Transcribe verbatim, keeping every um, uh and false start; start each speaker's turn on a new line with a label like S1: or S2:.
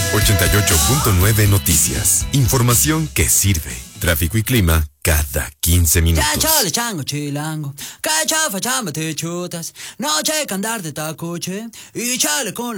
S1: ochenta y ocho punto nueve Noticias. Información que sirve. Tráfico y clima cada quince minutos.
S2: Ya chale chango chilango, que chafa chamba te chutas, no checa andar de tacuche y chale con